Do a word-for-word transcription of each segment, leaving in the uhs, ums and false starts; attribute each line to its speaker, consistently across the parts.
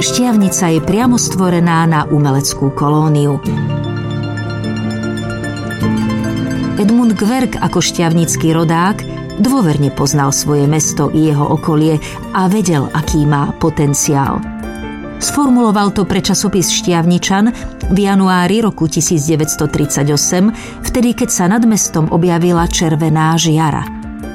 Speaker 1: Štiavnica je priamo stvorená na umeleckú kolóniu. Edmund Gverk ako štiavnický rodák dôverne poznal svoje mesto i jeho okolie a vedel, aký má potenciál. Sformuloval to pre časopis Štiavničan v januári roku devätnásťstotridsaťosem, vtedy, keď sa nad mestom objavila červená žiara.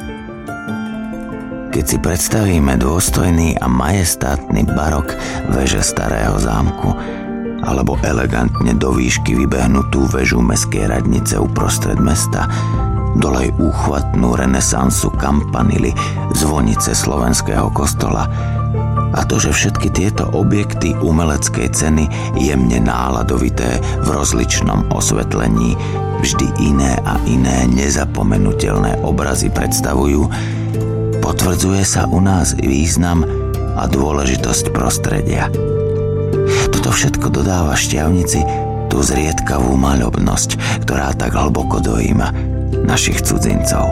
Speaker 2: Keď si predstavíme dôstojný a majestátny barok veže starého zámku alebo elegantne do výšky vybehnutú väžu mestskej radnice uprostred mesta, dolej úchvatnú renesansu kampanily, zvonice slovenského kostola, a to, že všetky tieto objekty umeleckej ceny jemne náladovité v rozličnom osvetlení vždy iné a iné nezapomenuteľné obrazy predstavujú, potvrdzuje sa u nás význam a dôležitosť prostredia. Toto všetko dodáva Štiavnici tú zriedkavú maľobnosť, ktorá tak hlboko dojíma našich cudzincov.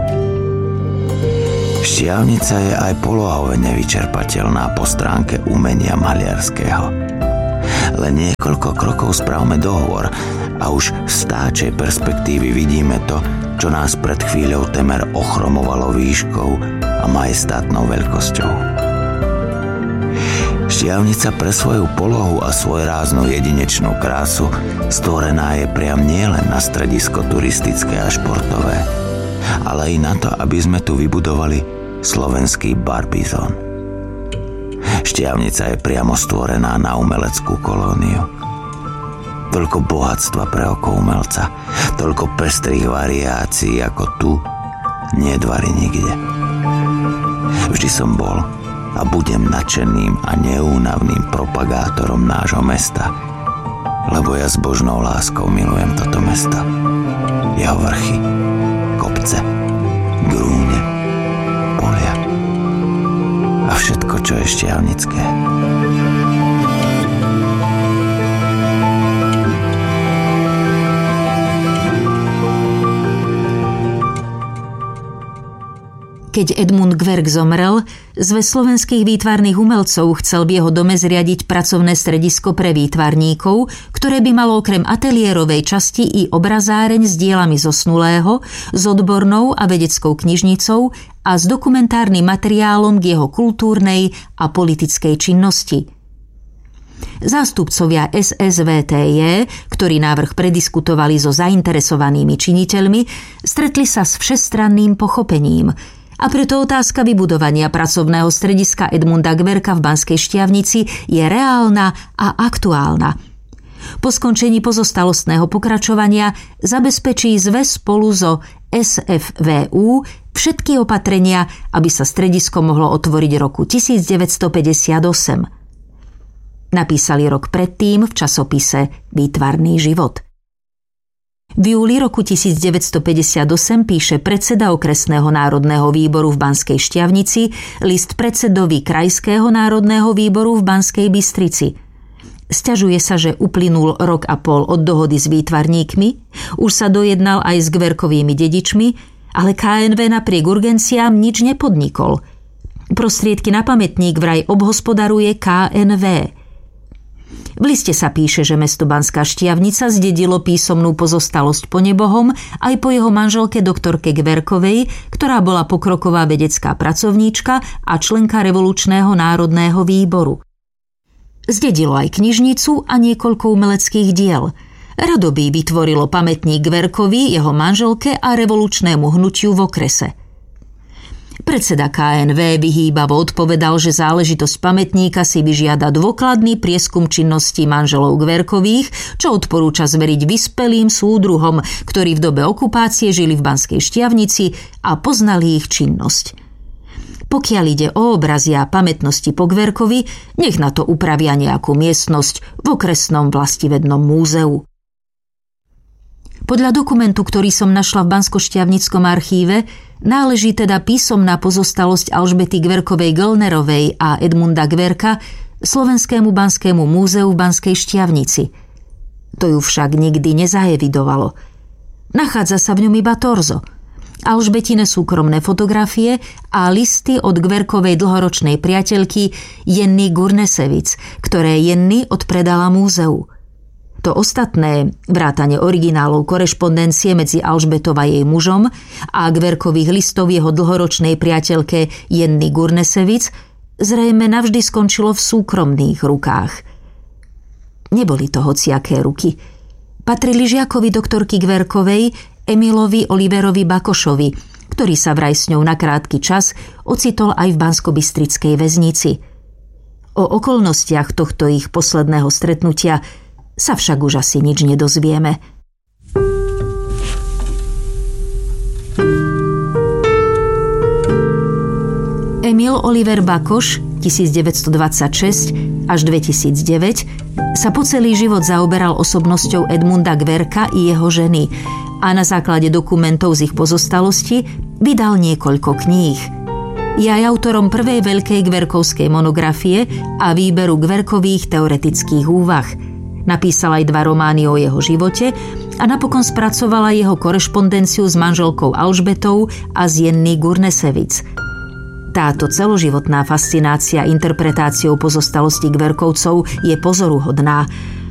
Speaker 2: Štiavnica je aj polohove nevyčerpateľná po stránke umenia maliarského. Len niekoľko krokov spravme dohovor a už z táčej perspektívy vidíme to, čo nás pred chvíľou temer ochromovalo výškou a majestátnou veľkosťou. Štiavnica pre svoju polohu a svojráznu jedinečnú krásu stvorená je priam nielen na stredisko turistické a športové, ale i na to, aby sme tu vybudovali slovenský Barbizon. Štiavnica je priamo stvorená na umeleckú kolóniu. Toľko bohatstva pre oko umelca, toľko pestrých variácií ako tu nedvarí nikde. Vždy som bol a budem nadšeným a neúnavným propagátorom nášho mesta, lebo ja s božnou láskou milujem toto mesto. Jeho vrchy, kopce, grúne, polia a všetko, čo je štiavnické.
Speaker 1: Keď Edmund Gverk zomrel, Zväz slovenských výtvarných umelcov chcel v jeho dome zriadiť pracovné stredisko pre výtvarníkov, ktoré by malo okrem ateliérovej časti i obrazáreň s dielami zosnulého, s odbornou a vedeckou knižnicou a s dokumentárnym materiálom k jeho kultúrnej a politickej činnosti. Zástupcovia es es vé té jé, ktorí návrh prediskutovali so zainteresovanými činiteľmi, stretli sa s všestranným pochopením, a preto otázka vybudovania pracovného strediska Edmunda Gverka v Banskej Štiavnici je reálna a aktuálna. Po skončení pozostalostného pokračovania zabezpečí zväz spolu so es ef vé ú všetky opatrenia, aby sa stredisko mohlo otvoriť roku devätnásťstopäťdesiatosem. Napísali rok predtým v časopise Výtvarný život. V júli roku devätnásťstopäťdesiatosem píše predseda Okresného národného výboru v Banskej Štiavnici list predsedovi Krajského národného výboru v Banskej Bystrici. Sťažuje sa, že uplynul rok a pol od dohody s výtvarníkmi, už sa dojednal aj s Gverkovými dedičmi, ale ká en vé napriek urgenciám nič nepodnikol. Prostriedky na pamätník vraj obhospodaruje ká en vé. V liste sa píše, že mesto Banská Štiavnica zdedilo písomnú pozostalosť po nebohom aj po jeho manželke doktorke Gverkovej, ktorá bola pokroková vedecká pracovníčka a členka Revolučného národného výboru. Zdedilo aj knižnicu a niekoľko umeleckých diel. Radobí vytvorilo pamätník Gverkovi, jeho manželke a revolučnému hnutiu v okrese. Predseda ká en vé vyhýbavo odpovedal, že záležitosť pamätníka si vyžiada dôkladný prieskum činnosti manželov Gverkových, čo odporúča zveriť vyspelým súdruhom, ktorí v dobe okupácie žili v Banskej Štiavnici a poznali ich činnosť. Pokiaľ ide o obrazy a pamätnosti po Gverkovi, nech na to upravia nejakú miestnosť v okresnom vlastivednom múzeu. Podľa dokumentu, ktorý som našla v Banskoštiavnickom archíve, náleží teda písomná pozostalosť Alžbety Gverkovej-Göllnerovej a Edmunda Gverka Slovenskému banskému múzeu v Banskej Štiavnici. To ju však nikdy nezaevidovalo. Nachádza sa v ňom iba torzo. Alžbetine súkromné fotografie a listy od Gverkovej dlhoročnej priateľky Jenny Gurnesevic, ktoré Jenny odpredala múzeu. To ostatné, vrátane originálov korešpondencie medzi Alžbetou a jej mužom a Gverkových listov jeho dlhoročnej priateľke Jenny Gurnesevic, zrejme navždy skončilo v súkromných rukách. Neboli to hociaké ruky. Patrili žiakovi doktorky Gverkovej, Emilovi Oliverovi Bakošovi, ktorý sa vraj s ňou na krátky čas ocitol aj v banskobystrickej väznici. O okolnostiach tohto ich posledného stretnutia sa však už asi nič nedozvieme. Emil Oliver Bakoš devätnásťstodvadsaťšesť až dvetisícdeväť sa po celý život zaoberal osobnosťou Edmunda Gverka i jeho ženy a na základe dokumentov z ich pozostalosti vydal niekoľko kníh. Je aj autorom prvej veľkej gverkovskej monografie a výberu Gverkových teoretických úvah. Napísal aj dva romány o jeho živote a napokon spracovala jeho korešpondenciu s manželkou Alžbetou a s Jenny Gurnesevic. Táto celoživotná fascinácia interpretáciou pozostalosti Gverkovcov je pozoruhodná.